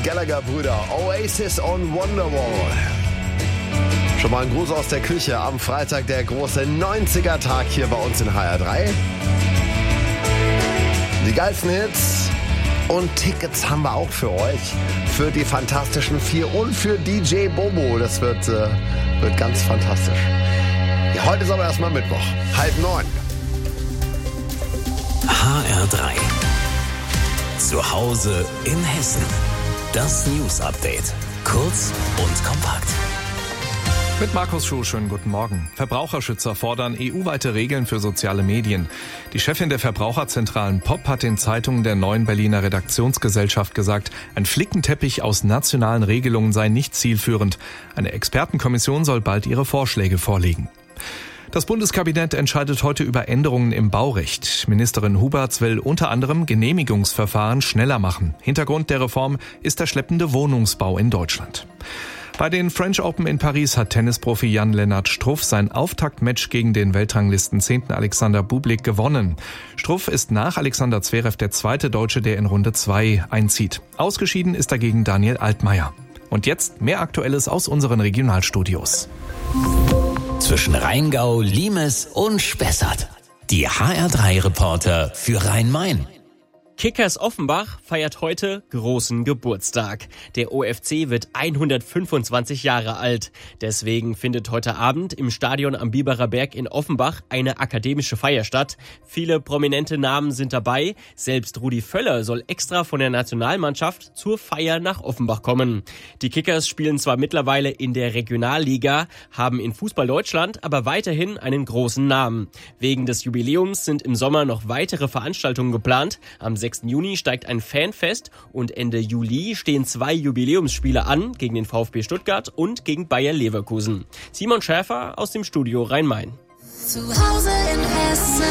Gallagher-Brüder, Oasis on Wonderwall. Schon mal ein Gruß aus der Küche am Freitag, der große 90er-Tag hier bei uns in HR3. Die geilsten Hits und Tickets haben wir auch für euch, für die Fantastischen Vier und für DJ Bobo. Das wird ganz fantastisch. Ja, heute ist aber erstmal Mittwoch, 8:30. HR3. Zu Hause in Hessen. Das News-Update. Kurz und kompakt. Mit Markus Schuh, schönen guten Morgen. Verbraucherschützer fordern EU-weite Regeln für soziale Medien. Die Chefin der Verbraucherzentralen POP hat den Zeitungen der Neuen Berliner Redaktionsgesellschaft gesagt, ein Flickenteppich aus nationalen Regelungen sei nicht zielführend. Eine Expertenkommission soll bald ihre Vorschläge vorlegen. Das Bundeskabinett entscheidet heute über Änderungen im Baurecht. Ministerin Huberts will unter anderem Genehmigungsverfahren schneller machen. Hintergrund der Reform ist der schleppende Wohnungsbau in Deutschland. Bei den French Open in Paris hat Tennisprofi Jan-Lennart Struff sein Auftaktmatch gegen den Weltranglisten 10. Alexander Bublik gewonnen. Struff ist nach Alexander Zverev der zweite Deutsche, der in Runde 2 einzieht. Ausgeschieden ist dagegen Daniel Altmaier. Und jetzt mehr Aktuelles aus unseren Regionalstudios. Zwischen Rheingau, Limes und Spessart. Die HR3-Reporter für Rhein-Main. Kickers Offenbach feiert heute großen Geburtstag. Der OFC wird 125 Jahre alt. Deswegen findet heute Abend im Stadion am Biberer Berg in Offenbach eine akademische Feier statt. Viele prominente Namen sind dabei. Selbst Rudi Völler soll extra von der Nationalmannschaft zur Feier nach Offenbach kommen. Die Kickers spielen zwar mittlerweile in der Regionalliga, haben in Fußball Deutschland aber weiterhin einen großen Namen. Wegen des Jubiläums sind im Sommer noch weitere Veranstaltungen geplant. Am 6. Juni steigt ein Fanfest und Ende Juli stehen 2 Jubiläumsspiele an, gegen den VfB Stuttgart und gegen Bayer Leverkusen. Simon Schäfer aus dem Studio Rhein-Main. Zu Hause in Hessen.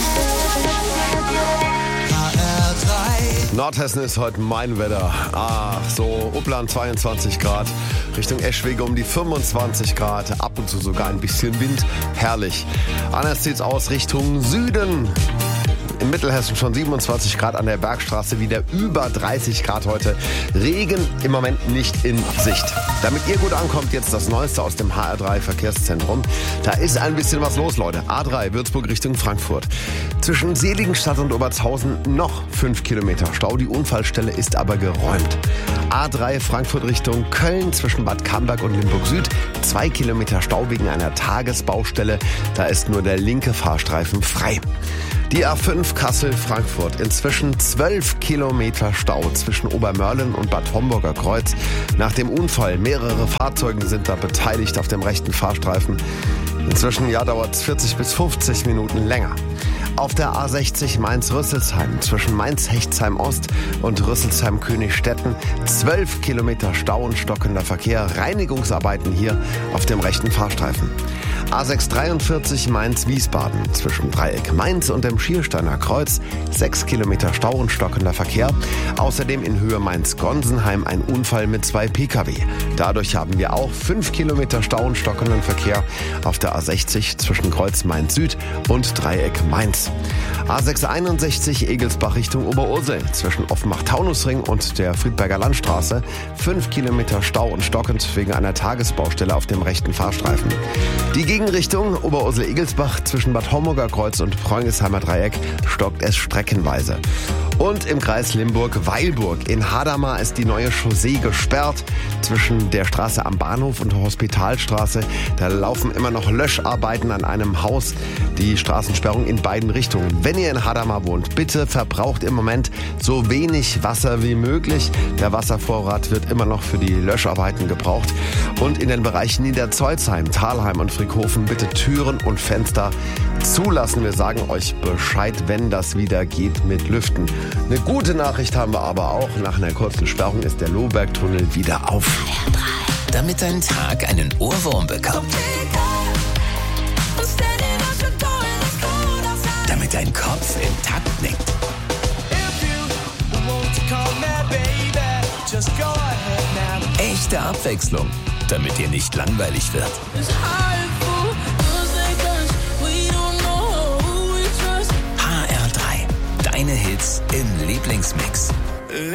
Nordhessen ist heute mein Wetter. Ach so, Uppland 22 Grad, Richtung Eschwege um die 25 Grad, ab und zu sogar ein bisschen Wind, herrlich. Anders sieht's aus Richtung Süden. In Mittelhessen schon 27 Grad an der Bergstraße, wieder über 30 Grad heute. Regen im Moment nicht in Sicht. Damit ihr gut ankommt, jetzt das Neueste aus dem HR3 Verkehrszentrum. Da ist ein bisschen was los, Leute. A3 Würzburg Richtung Frankfurt. Zwischen Seligenstadt und Obertshausen noch 5 Kilometer Stau. Die Unfallstelle ist aber geräumt. A3 Frankfurt Richtung Köln zwischen Bad Camberg und Limburg Süd. 2 Kilometer Stau wegen einer Tagesbaustelle. Da ist nur der linke Fahrstreifen frei. Die A5 Kassel-Frankfurt, inzwischen 12 Kilometer Stau zwischen Obermörlen und Bad Homburger Kreuz. Nach dem Unfall, mehrere Fahrzeuge sind da beteiligt auf dem rechten Fahrstreifen. Inzwischen dauert es 40 bis 50 Minuten länger. Auf der A60 Mainz-Rüsselsheim zwischen Mainz-Hechtsheim-Ost und Rüsselsheim-Königstetten 12 Kilometer Stau und stockender Verkehr. Reinigungsarbeiten hier auf dem rechten Fahrstreifen. A643 Mainz-Wiesbaden zwischen Dreieck Mainz und dem Schiersteiner Kreuz 6 Kilometer Stau und stockender Verkehr. Außerdem in Höhe Mainz-Gonsenheim ein Unfall mit 2 Pkw. Dadurch haben wir auch 5 Kilometer Stau und stockenden Verkehr auf der A60 zwischen Kreuz Mainz-Süd und Dreieck Mainz. A661 Egelsbach Richtung Oberursel zwischen Offenbach-Taunusring und der Friedberger Landstraße 5 Kilometer Stau und stockend wegen einer Tagesbaustelle auf dem rechten Fahrstreifen. Die Gegenrichtung Oberursel-Egelsbach zwischen Bad Homburger Kreuz und Preungesheimer Dreieck stockt es streckenweise. Und im Kreis Limburg-Weilburg in Hadamar ist die neue Chaussee gesperrt. Zwischen der Straße am Bahnhof und der Hospitalstraße, da laufen immer noch Löscharbeiten an einem Haus. Die Straßensperrung in beiden Richtungen. Wenn ihr in Hadamar wohnt, bitte verbraucht im Moment so wenig Wasser wie möglich. Der Wasservorrat wird immer noch für die Löscharbeiten gebraucht. Und in den Bereichen Niederzeuzheim, Thalheim und Frickhofen bitte Türen und Fenster zulassen. Wir sagen euch Bescheid, wenn das wieder geht mit Lüften. Eine gute Nachricht haben wir aber auch. Nach einer kurzen Sperrung ist der Lohbergtunnel wieder auf. Damit dein Tag einen Ohrwurm bekommt. Damit dein Kopf im Takt nickt. Echte Abwechslung, damit dir nicht langweilig wird. HR3, deine Hits im Lieblingsmix.